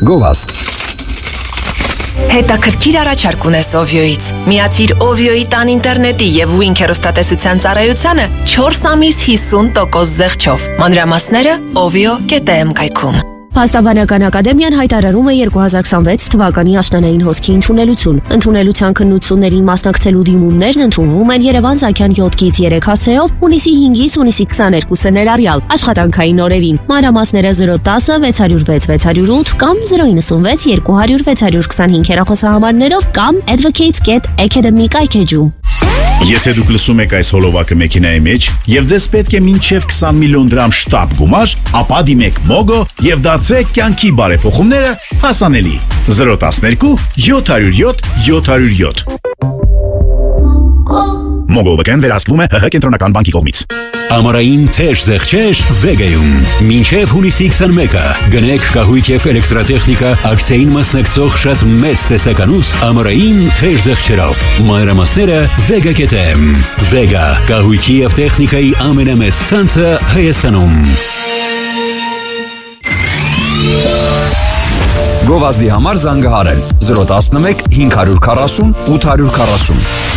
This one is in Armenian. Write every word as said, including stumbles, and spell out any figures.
Գովաստ։ Հետաքրքիր առաջարկ ունես Ovio-ից։ Միացիր Ovio-ի տան ինտերնետի եւ Wink հեռուստատեսության ծառայությանը չորս ամիս հիսուն տոկոս զեղչով։ Մանրամասները ovio կետ am կայքում։ Փաստաբանական ակադեմիան հայտարարում է երկու հազար քսանվեց թվականի աշնանային հոսքի ընդունելություն։ Ընդունելության քննություններին մասնակցելու դիմումներն ընդունվում են Երևան-Զաքյան յոթից երեք հասցեով հունիսի հինգից հունիսի քսաներկուսը ներառյալ աշխատանքային օրերին։ Մանրամասները զրո տասը վեց հարյուր վեց վեց հարյուր ութ կամ զրո նվսանվեց երկու հարյուր վեց հարյուր քսանհինգ հեռախոսահամարներով կամ advocates dot academy կայքեջում։ Եթե դուք լսում եք այս հոլովակը մեքենայի մեջ եւ ձեզ պետք է մինչեւ քսան միլիոն դրամ շտապ գումար, ապա դիմեք Mogo եւ դարձրեք կյանքի բարեփոխումները հասանելի։ զրո տասներկու յոթ հարյուր յոթ յոթ հարյուր յոթ Mogo բկեն վերահսկվում է ՀՀ կենտրոնական բանկի կողմից։ Ամառային թեժ զեղչեր Վեգայում։ Մինչև հունիսի քսանմեկը գնեք կահույք եւ էլեկտրատեխնիկա ակցիային մասնակցող շատ մեծ տեսականուց ամառային թեժ զեղչերով։ Մանրամասները Vega կետ am։ Vega կահույքի եւ տեխնիկայի ամենամեծ ցանցը Հայաստանում։ Գովազդի համար զանգահարել զրո տասնմեկ հինգ հարյուր քառասուն ութ հարյուր քառասուն։